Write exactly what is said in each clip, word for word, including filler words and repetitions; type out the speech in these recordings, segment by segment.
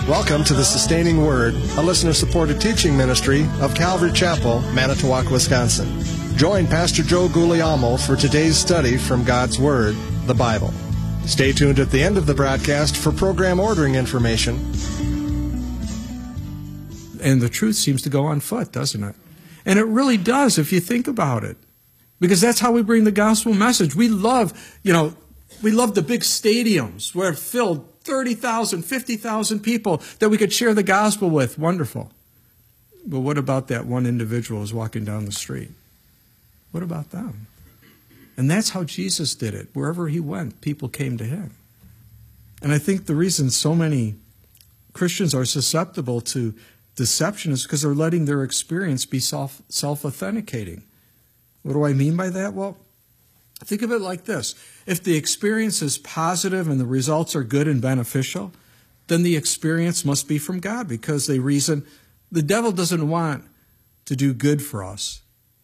Welcome to the Sustaining Word, a listener-supported teaching ministry of Calvary Chapel, Manitowoc, Wisconsin. Join Pastor Joe Guglielmo for today's study from God's Word, the Bible. Stay tuned at the end of the broadcast for program ordering information. And the truth seems to go on foot, doesn't it? And it really does if you think about it. Because that's how we bring the gospel message. We love, you know, we love the big stadiums where it filled thirty thousand, fifty thousand people that we could share the gospel with. Wonderful. But what about that one individual who's walking down the street? What about them? And that's how Jesus did it. Wherever he went, people came to him. And I think the reason so many Christians are susceptible to deception is because they're letting their experience be self, self-authenticating. What do I mean by that? Well, think of it like this. If the experience is positive and the results are good and beneficial, then the experience must be from God, because they reason the devil doesn't want to do good for us.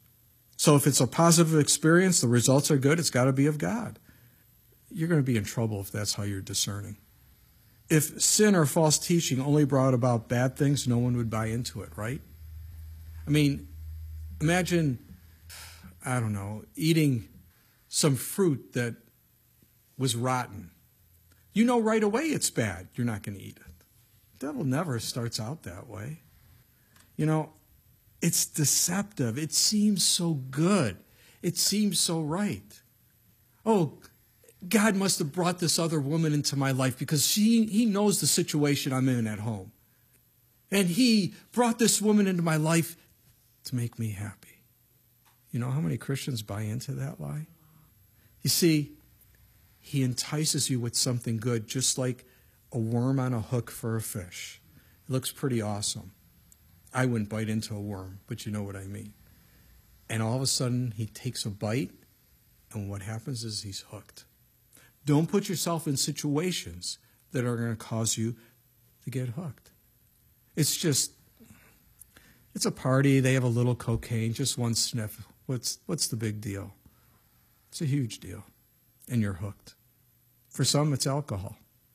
So if it's a positive experience, the results are good, it's got to be of God. You're going to be in trouble if that's how you're discerning. If sin or false teaching only brought about bad things, no one would buy into it, right? I mean, imagine, I don't know, eating some fruit that was rotten. You know right away it's bad. You're not going to eat it. The devil never starts out that way. You know, it's deceptive. It seems so good. It seems so right. Oh, God must have brought this other woman into my life because she, he knows the situation I'm in at home. And he brought this woman into my life to make me happy. You know how many Christians buy into that lie? You see, he entices you with something good, just like a worm on a hook for a fish. It looks pretty awesome. I wouldn't bite into a worm, but you know what I mean. And all of a sudden, he takes a bite, and what happens is he's hooked. Don't put yourself in situations that are going to cause you to get hooked. It's just, it's a party, they have a little cocaine, just one sniff. What's, what's the big deal? It's a huge deal, and you're hooked. For some, it's alcohol.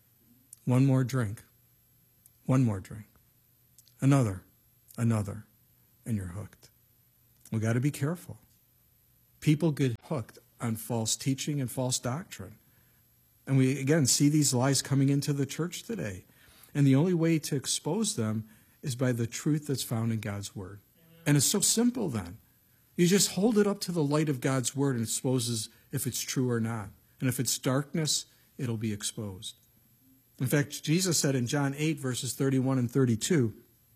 One more drink, one more drink, another, another, and you're hooked. We've got to be careful. People get hooked on false teaching and false doctrine. And we, again, see these lies coming into the church today. And the only way to expose them is by the truth that's found in God's Word. And it's so simple then. You just hold it up to the light of God's Word and it exposes if it's true or not. And if it's darkness, it'll be exposed. In fact, Jesus said in John eight, verses thirty-one and thirty-two,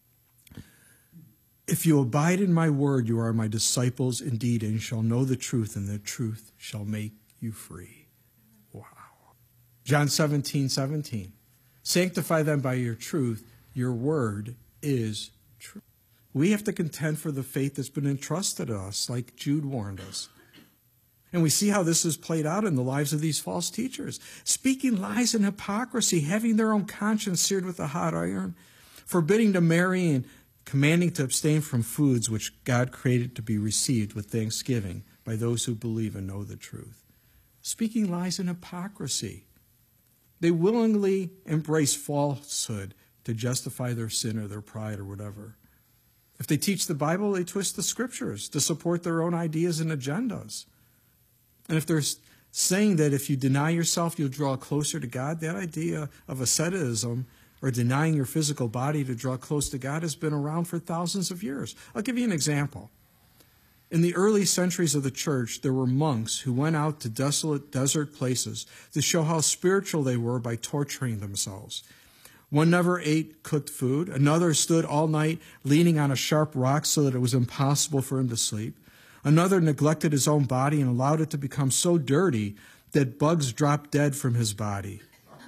"If you abide in my word, you are my disciples indeed, and you shall know the truth, and the truth shall make you free." Wow. John seventeen, seventeen, "Sanctify them by your truth. Your word is truth." We have to contend for the faith that's been entrusted to us, like Jude warned us. And we see how this is played out in the lives of these false teachers. Speaking lies and hypocrisy, having their own conscience seared with a hot iron, forbidding to marry and commanding to abstain from foods which God created to be received with thanksgiving by those who believe and know the truth. Speaking lies and hypocrisy. They willingly embrace falsehood to justify their sin or their pride or whatever. If they teach the Bible, they twist the scriptures to support their own ideas and agendas. And if they're saying that if you deny yourself, you'll draw closer to God, that idea of asceticism or denying your physical body to draw close to God has been around for thousands of years. I'll give you an example. In the early centuries of the church, there were monks who went out to desolate desert places to show how spiritual they were by torturing themselves. One never ate cooked food. Another stood all night leaning on a sharp rock so that it was impossible for him to sleep. Another neglected his own body and allowed it to become so dirty that bugs dropped dead from his body.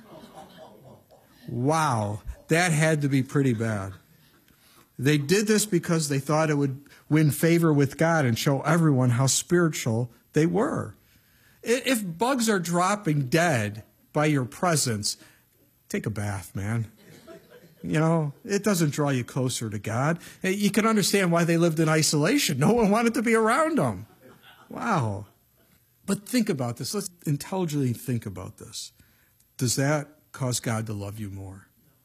Wow, that had to be pretty bad. They did this because they thought it would win favor with God and show everyone how spiritual they were. If bugs are dropping dead by your presence, take a bath, man. You know, it doesn't draw you closer to God. You can understand why they lived in isolation. No one wanted to be around them. Wow. But think about this. Let's intelligently think about this. Does that cause God to love you more?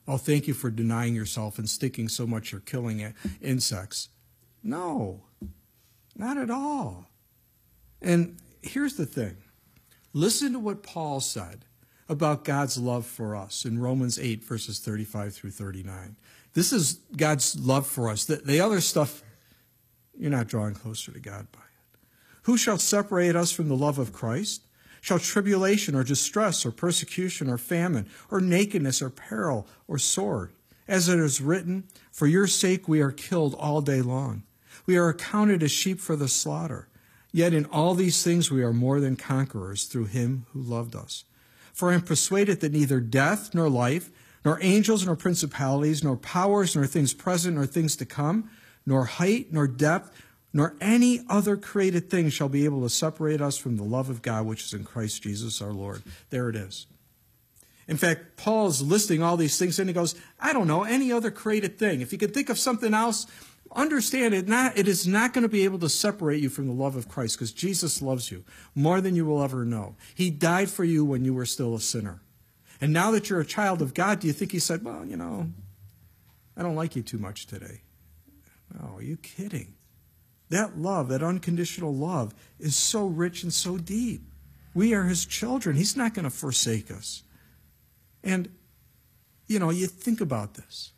Oh, thank you for denying yourself and sticking so much you're killing insects. No, not at all. And here's the thing. Listen to what Paul said about God's love for us in Romans eight, verses thirty-five through thirty-nine. This is God's love for us. The, the other stuff, you're not drawing closer to God by it. Who shall separate us from the love of Christ? Shall tribulation or distress or persecution or famine or nakedness or peril or sword? As it is written, for your sake we are killed all day long. We are accounted as sheep for the slaughter. Yet in all these things we are more than conquerors through him who loved us. For I am persuaded that neither death nor life, nor angels nor principalities, nor powers, nor things present, nor things to come, nor height, nor depth, nor any other created thing shall be able to separate us from the love of God which is in Christ Jesus our Lord. There it is. In fact, Paul's listing all these things, and he goes, I don't know, any other created thing. If you could think of something else, understand it, not, it is not going to be able to separate you from the love of Christ, because Jesus loves you more than you will ever know. He died for you when you were still a sinner. And now that you're a child of God, do you think he said, well, you know, I don't like you too much today? No, are you kidding? That love, that unconditional love, is so rich and so deep. We are his children. He's not going to forsake us. And, you know, you think about this.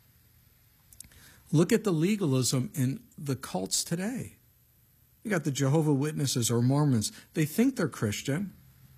Look at the legalism in the cults today. You got the Jehovah's Witnesses or Mormons. They think they're Christian,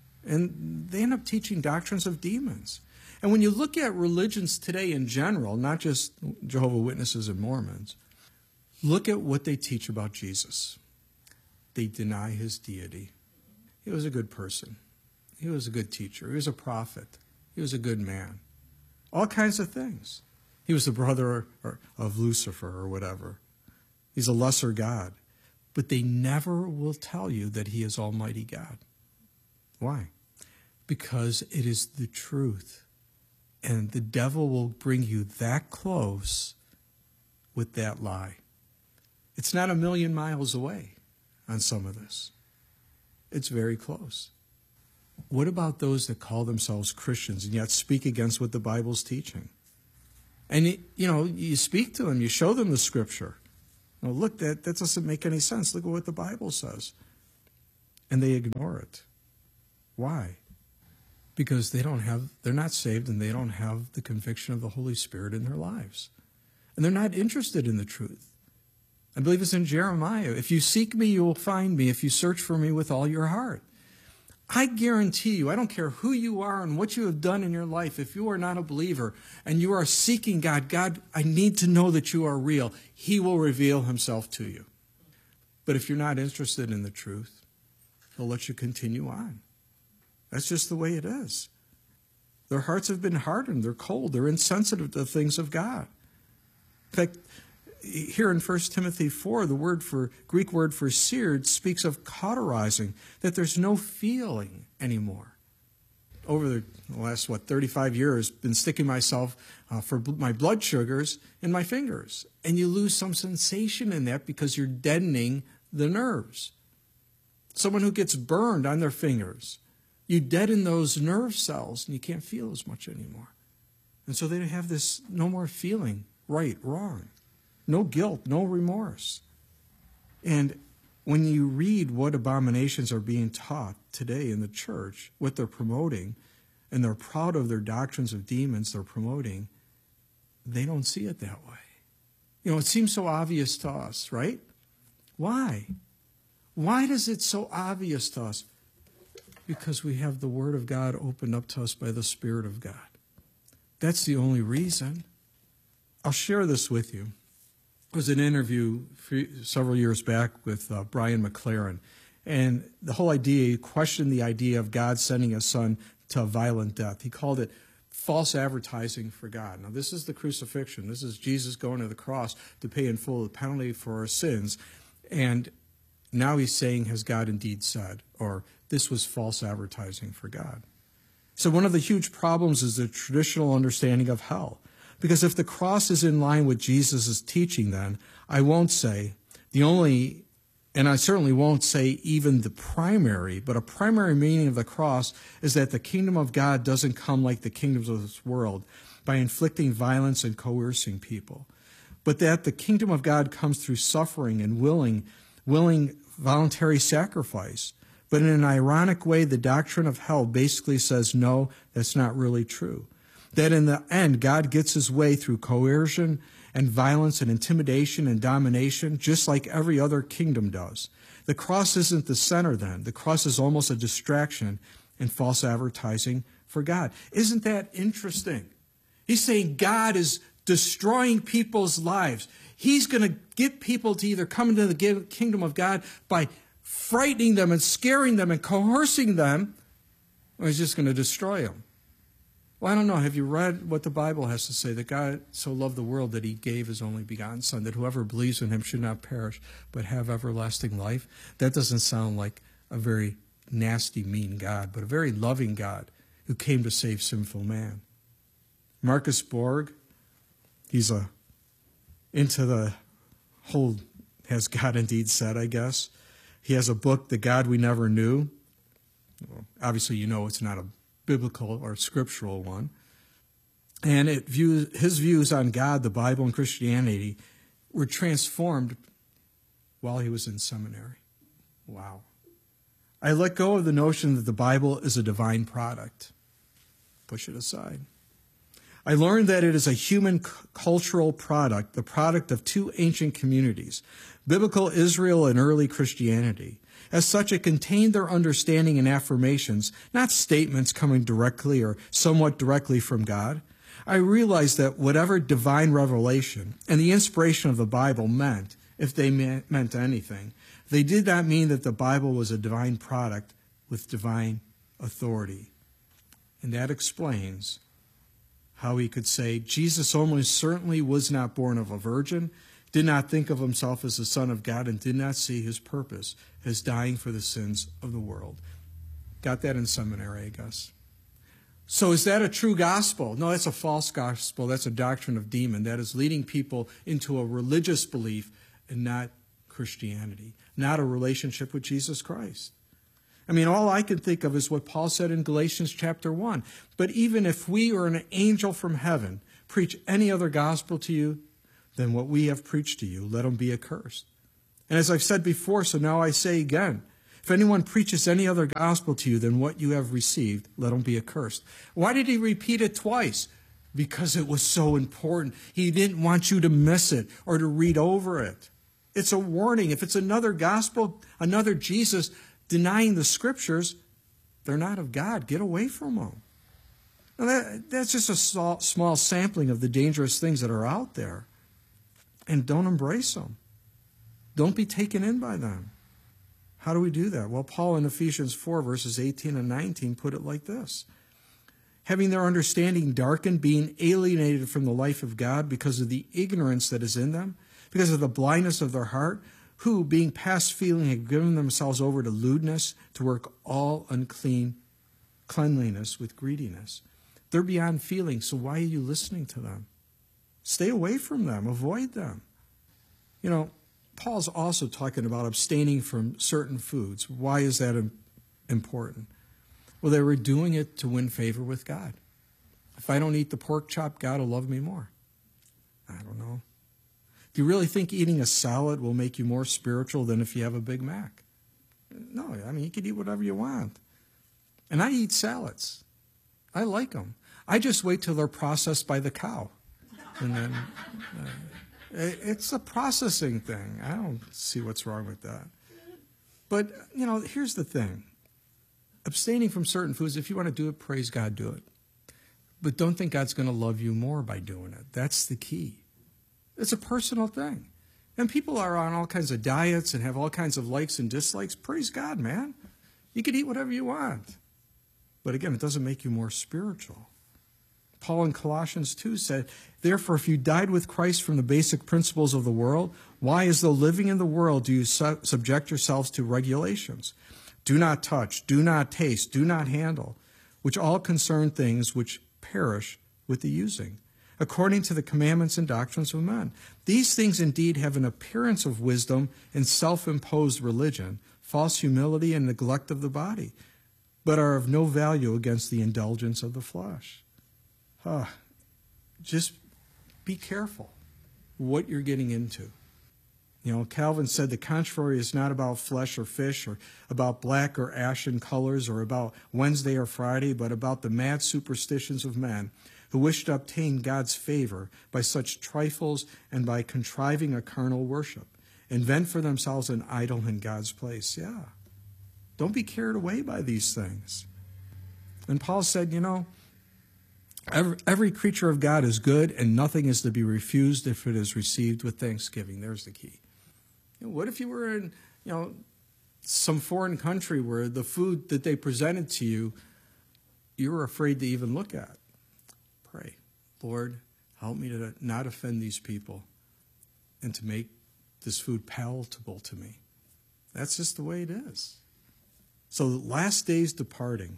and they end up teaching doctrines of demons. And when you look at religions today in general, not just Jehovah's Witnesses and Mormons, look at what they teach about Jesus. They deny his deity. He was a good person. He was a good teacher. He was a prophet. He was a good man. All kinds of things. He was the brother of Lucifer or whatever. He's a lesser god. But they never will tell you that he is Almighty God. Why? Because it is the truth. And the devil will bring you that close with that lie. It's not a million miles away on some of this. It's very close. What about those that call themselves Christians and yet speak against what the Bible's teaching? And, you know, you speak to them, you show them the Scripture. You know, look, that, that doesn't make any sense. Look at what the Bible says. And they ignore it. Why? Because they don't have, they're not saved and they don't have the conviction of the Holy Spirit in their lives. And they're not interested in the truth. I believe it's in Jeremiah. If you seek me, you will find me if you search for me with all your heart. I guarantee you, I don't care who you are and what you have done in your life, if you are not a believer and you are seeking God, God, I need to know that you are real. He will reveal himself to you. But if you're not interested in the truth, he'll let you continue on. That's just the way it is. Their hearts have been hardened. They're cold. They're insensitive to the things of God. In fact, here in First Timothy four, the word for Greek word for seared speaks of cauterizing, that there's no feeling anymore. Over the last, what, thirty-five years, been sticking myself uh, for my blood sugars in my fingers. And you lose some sensation in that because you're deadening the nerves. Someone who gets burned on their fingers, you deaden those nerve cells and you can't feel as much anymore. And so they have this no more feeling, right, wrong. No guilt, no remorse. And when you read what abominations are being taught today in the church, what they're promoting, and they're proud of their doctrines of demons they're promoting, they don't see it that way. You know, it seems so obvious to us, right? Why? Why does it so obvious to us? Because we have the Word of God opened up to us by the Spirit of God. That's the only reason. I'll share this with you. It was an interview several years back with uh, Brian McLaren. And the whole idea, he questioned the idea of God sending his son to a violent death. He called it false advertising for God. Now, this is the crucifixion. This is Jesus going to the cross to pay in full the penalty for our sins. And now he's saying, has God indeed said? Or this was false advertising for God. So one of the huge problems is the traditional understanding of hell. Because if the cross is in line with Jesus' teaching, then I won't say the only, and I certainly won't say even the primary, but a primary meaning of the cross is that the kingdom of God doesn't come like the kingdoms of this world. by inflicting violence and coercing people, but that the kingdom of God comes through suffering and willing, willing voluntary sacrifice. But in an ironic way, the doctrine of hell basically says, no, that's not really true. That in the end, God gets his way through coercion and violence and intimidation and domination, just like every other kingdom does. The cross isn't the center then. The cross is almost a distraction and false advertising for God. Isn't that interesting? He's saying God is destroying people's lives. He's going to get people to either come into the kingdom of God by frightening them and scaring them and coercing them, or he's just going to destroy them. Well, I don't know. Have you read what the Bible has to say? That God so loved the world that he gave his only begotten Son, that whoever believes in him should not perish, but have everlasting life. That doesn't sound like a very nasty, mean God, but a very loving God who came to save sinful man. Marcus Borg, he's a into the whole, has God indeed said, I guess. He has a book, The God We Never Knew. Well, obviously, you know it's not a biblical or scriptural one. And it views, his views on God, the Bible, and Christianity were transformed while he was in seminary. Wow. I let go of the notion that the Bible is a divine product. Push it aside. I learned that it is a human c- cultural product, the product of two ancient communities, biblical Israel and early Christianity. As such, it contained their understanding and affirmations, not statements coming directly or somewhat directly from God. I realized that whatever divine revelation and the inspiration of the Bible meant, if they meant anything, they did not mean that the Bible was a divine product with divine authority. And that explains how he could say, Jesus almost certainly was not born of a virgin, did not think of himself as the Son of God, and did not see his purpose as dying for the sins of the world. Got that in seminary, I guess. So is that a true gospel? No, that's a false gospel. That's a doctrine of demon. That is leading people into a religious belief and not Christianity, not a relationship with Jesus Christ. I mean, all I can think of is what Paul said in Galatians chapter one. But even if we or an angel from heaven preach any other gospel to you than what we have preached to you, let him be accursed. And as I've said before, so now I say again, if anyone preaches any other gospel to you than what you have received, let him be accursed. Why did he repeat it twice? Because it was so important. He didn't want you to miss it or to read over it. It's a warning. If it's another gospel, another Jesus denying the scriptures, they're not of God. Get away from them. Now that, that's just a small, small sampling of the dangerous things that are out there. And don't embrace them. Don't be taken in by them. How do we do that? Well, Paul in Ephesians four, verses eighteen and nineteen put it like this. Having their understanding darkened, being alienated from the life of God because of the ignorance that is in them, because of the blindness of their heart, who, being past feeling, have given themselves over to lewdness, to work all unclean cleanliness with greediness. They're beyond feeling, so why are you listening to them? Stay away from them. Avoid them. You know, Paul's also talking about abstaining from certain foods. Why is that important? Well, they were doing it to win favor with God. If I don't eat the pork chop, God will love me more. I don't know. Do you really think eating a salad will make you more spiritual than if you have a Big Mac? No, I mean, you can eat whatever you want. And I eat salads. I like them. I just wait till they're processed by the cow. And then uh, it's a processing thing. I don't see what's wrong with that. But, you know, here's the thing. Abstaining from certain foods, if you want to do it, praise God, do it. But don't think God's going to love you more by doing it. That's the key. It's a personal thing. And people are on all kinds of diets and have all kinds of likes and dislikes. Praise God, man. You can eat whatever you want. But again, it doesn't make you more spiritual. Paul in Colossians two said, therefore, if you died with Christ from the basic principles of the world, why, as though living in the world, do you su- subject yourselves to regulations? Do not touch, do not taste, do not handle, which all concern things which perish with the using, according to the commandments and doctrines of men. These things indeed have an appearance of wisdom and self-imposed religion, false humility and neglect of the body, but are of no value against the indulgence of the flesh. Huh. just be careful what you're getting into. You know, Calvin said the contrary is not about flesh or fish or about black or ashen colors or about Wednesday or Friday, but about the mad superstitions of men who wish to obtain God's favor by such trifles and by contriving a carnal worship, invent for themselves an idol in God's place. Yeah. Don't be carried away by these things. And Paul said, you know, every, every creature of God is good and nothing is to be refused if it is received with thanksgiving. There's the key. You know, what if you were in, you know, some foreign country where the food that they presented to you, you were afraid to even look at? Pray, Lord, help me to not offend these people and to make this food palatable to me. That's just the way it is. So the last days departing,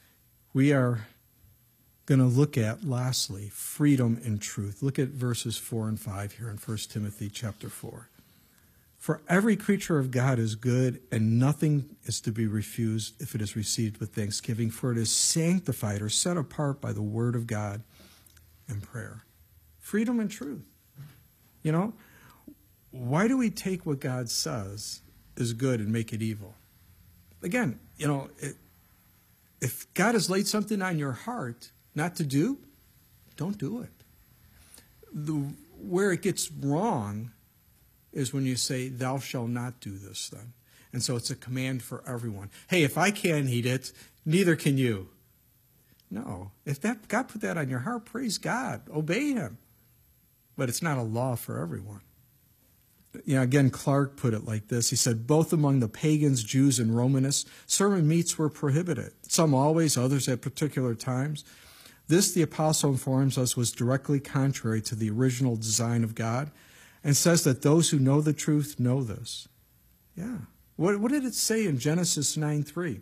we are going to look at, lastly, freedom in truth. Look at verses four and five here in First Timothy chapter four. For every creature of God is good, and nothing is to be refused if it is received with thanksgiving, for it is sanctified or set apart by the word of God and prayer. Freedom and truth. You know, why do we take what God says is good and make it evil? Again, you know, it, if God has laid something on your heart not to do, don't do it. The, where it gets wrong is when you say, thou shalt not do this then. And so it's a command for everyone. Hey, if I can't eat it, neither can you. No. If that God put that on your heart, praise God. Obey him. But it's not a law for everyone. You know, again, Clark put it like this. He said, both among the pagans, Jews, and Romanists, sermon meats were prohibited. Some always, others at particular times. This, the apostle informs us, was directly contrary to the original design of God, and says that those who know the truth know this. Yeah. What, what did it say in Genesis nine three?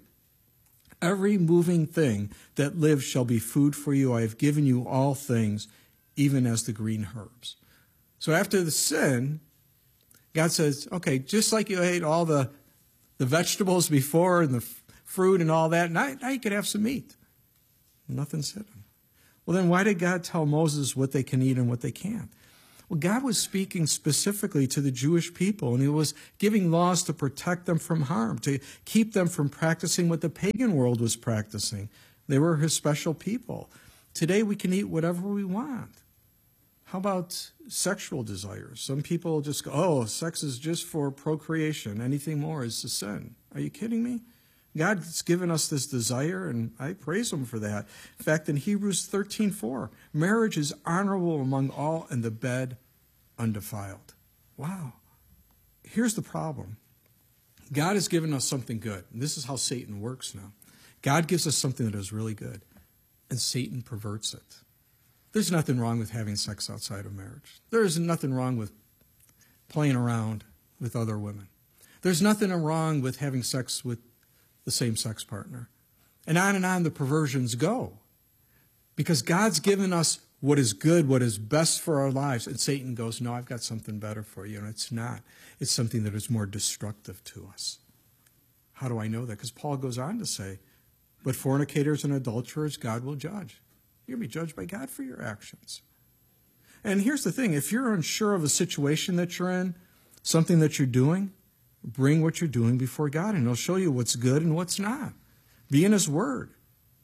Every moving thing that lives shall be food for you. I have given you all things, even as the green herbs. So after the sin, God says, okay, just like you ate all the, the vegetables before and the f- fruit and all that, now, now you could have some meat. Nothing's hidden. Well, then why did God tell Moses what they can eat and what they can't? Well, God was speaking specifically to the Jewish people, and he was giving laws to protect them from harm, to keep them from practicing what the pagan world was practicing. They were his special people. Today we can eat whatever we want. How about sexual desires? Some people just go, oh, sex is just for procreation. Anything more is a sin. Are you kidding me? God's given us this desire, and I praise him for that. In fact, in Hebrews thirteen four, marriage is honorable among all, and the bed undefiled. Wow. Here's the problem. God has given us something good. And this is how Satan works now. God gives us something that is really good, and Satan perverts it. There's nothing wrong with having sex outside of marriage. There is nothing wrong with playing around with other women. There's nothing wrong with having sex with the same-sex partner. And on and on the perversions go. Because God's given us what is good, what is best for our lives. And Satan goes, no, I've got something better for you. And it's not. It's something that is more destructive to us. How do I know that? Because Paul goes on to say, but fornicators and adulterers God will judge. You're going to be judged by God for your actions. And here's the thing. If you're unsure of a situation that you're in, something that you're doing, bring what you're doing before God, and he'll show you what's good and what's not. Be in his word.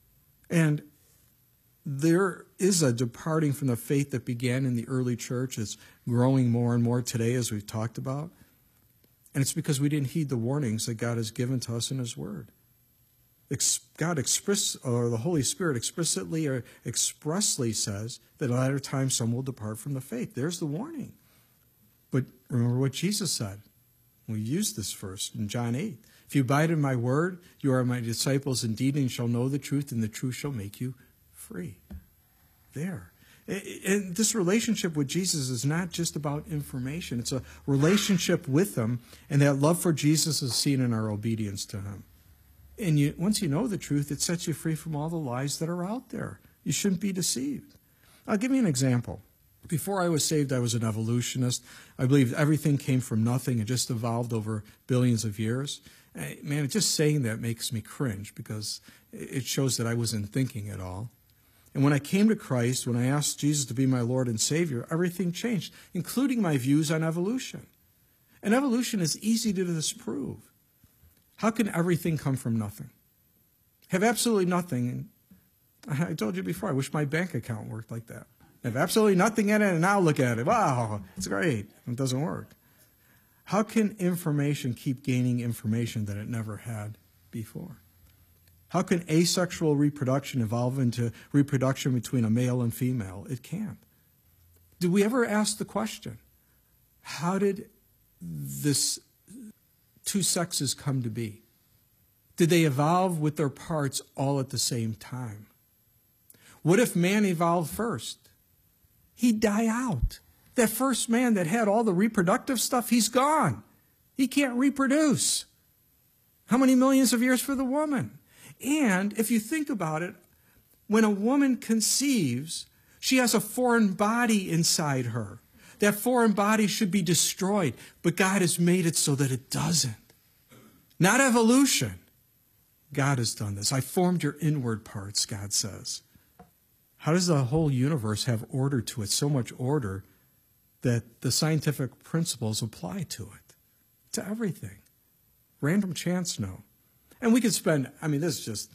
And there is a departing from the faith that began in the early church. It's growing more and more today, as we've talked about. And it's because we didn't heed the warnings that God has given to us in his word. God express, or the Holy Spirit explicitly or expressly says that at a latter time some will depart from the faith. There's the warning. But remember what Jesus said. We used this first in John eight. If you abide in my word, you are my disciples indeed, and shall know the truth, and the truth shall make you free. There. And this relationship with Jesus is not just about information. It's a relationship with him, and that love for Jesus is seen in our obedience to him. And you, once you know the truth, it sets you free from all the lies that are out there. You shouldn't be deceived. I'll give you an example. Before I was saved, I was an evolutionist. I believed everything came from nothing and just evolved over billions of years. Man, just saying that makes me cringe because it shows that I wasn't thinking at all. And when I came to Christ, when I asked Jesus to be my Lord and Savior, everything changed, including my views on evolution. And evolution is easy to disprove. How can everything come from nothing? Have absolutely nothing. I told you before, I wish my bank account worked like that. Have absolutely nothing in it, and now look at it. Wow, it's great. It doesn't work. How can information keep gaining information that it never had before? How can asexual reproduction evolve into reproduction between a male and female? It can't. Did we ever ask the question, how did this two sexes come to be? Did they evolve with their parts all at the same time? What if man evolved first? He'd die out. That first man that had all the reproductive stuff, he's gone. He can't reproduce. How many millions of years for the woman? And if you think about it, when a woman conceives, she has a foreign body inside her. That foreign body should be destroyed, but God has made it so that it doesn't. Not evolution. God has done this. I formed your inward parts, God says. How does the whole universe have order to it? So much order that the scientific principles apply to it, to everything. Random chance, no. And we could spend, I mean, this is just,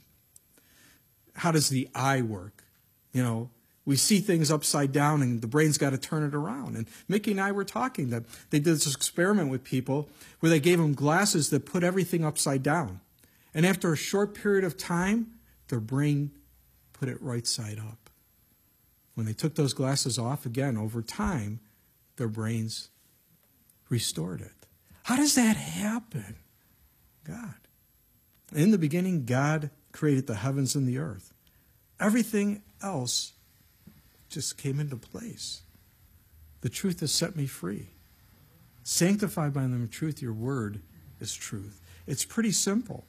how does the eye work? You know, we see things upside down and the brain's got to turn it around. And Mickey and I were talking that they did this experiment with people where they gave them glasses that put everything upside down. And after a short period of time, their brain put it right side up. When they took those glasses off, again, over time, their brains restored it. How does that happen? God. In the beginning, God created the heavens and the earth. Everything else just came into place. The truth has set me free. Sanctified by the truth, your word is truth. It's pretty simple.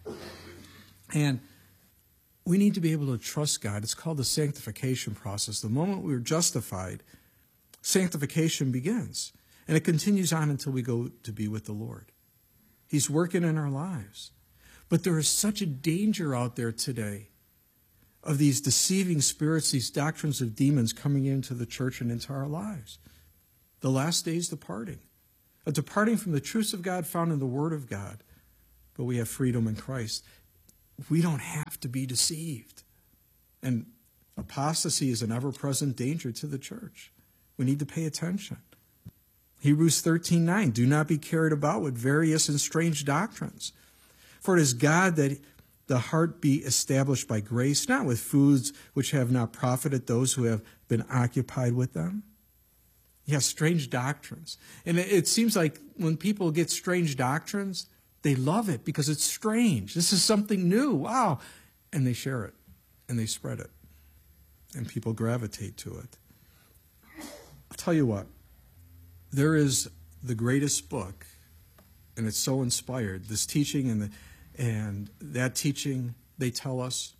And we need to be able to trust God. It's called the sanctification process. The moment we are justified, sanctification begins. And it continues on until we go to be with the Lord. He's working in our lives. But there is such a danger out there today of these deceiving spirits, these doctrines of demons coming into the church and into our lives. The last days departing. A departing from the truths of God found in the Word of God. But we have freedom in Christ. We don't have to be deceived. And apostasy is an ever-present danger to the church. We need to pay attention. Hebrews thirteen nine, do not be carried about with various and strange doctrines. For it is God that the heart be established by grace, not with foods which have not profited those who have been occupied with them. You have strange doctrines. And it seems like when people get strange doctrines, they love it because it's strange. This is something new. Wow. And they share it. And they spread it. And people gravitate to it. I'll tell you what. There is the greatest book, and it's so inspired. This teaching and the, and that teaching, they tell us,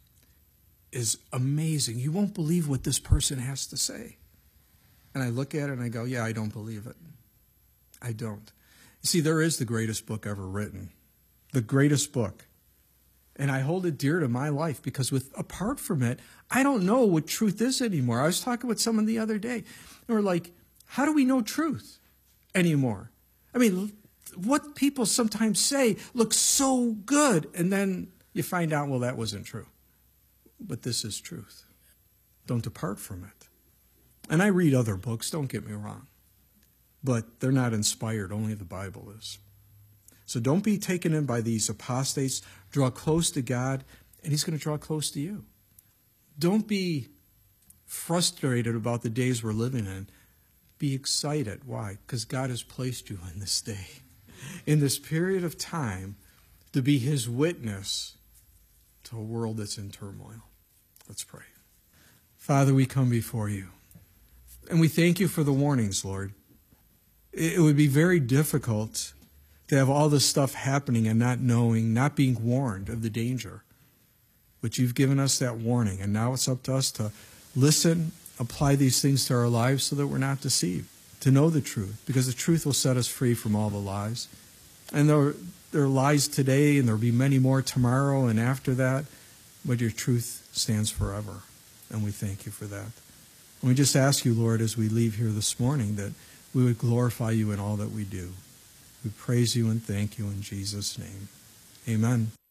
is amazing. You won't believe what this person has to say. And I look at it and I go, yeah, I don't believe it. I don't. You see, there is the greatest book ever written. The greatest book. And I hold it dear to my life because with apart from it, I don't know what truth is anymore. I was talking with someone the other day. They were like, how do we know truth anymore? I mean, what people sometimes say looks so good, and then you find out, well, that wasn't true. But this is truth. Don't depart from it. And I read other books, don't get me wrong. But they're not inspired, only the Bible is. So don't be taken in by these apostates. Draw close to God, and He's going to draw close to you. Don't be frustrated about the days we're living in. Be excited. Why? Because God has placed you in this day, in this period of time, to be His witness to a world that's in turmoil. Let's pray. Father, we come before you, and we thank you for the warnings, Lord. It would be very difficult to have all this stuff happening and not knowing, not being warned of the danger. But you've given us that warning, and now it's up to us to listen, apply these things to our lives so that we're not deceived, to know the truth, because the truth will set us free from all the lies. And there, there are lies today, and there will be many more tomorrow and after that, but your truth stands forever. And we thank you for that. And we just ask you, Lord, as we leave here this morning, that we would glorify you in all that we do. We praise you and thank you in Jesus' name. Amen.